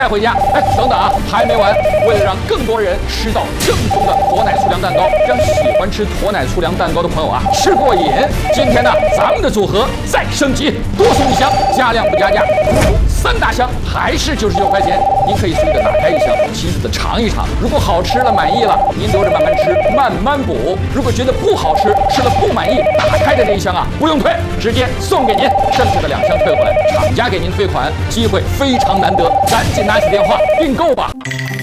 带回家。哎，等等啊，还没完！为了让更多人吃到正宗的驼奶粗粮蛋糕，让喜欢吃驼奶粗粮蛋糕的朋友啊吃过瘾，今天呢，咱们的组合再升级，多送一箱，加量不加价，3大箱还是99块钱。您可以随着打开一箱，亲自的尝一尝。如果好吃了，满意了，您留着慢慢吃，慢慢补。如果觉得不好吃，吃了不满意，打开的这一箱啊，不用退，直接送给您，剩下的2箱退回来，厂家给您退款，机会非常难得，赶紧拿起电话订购吧。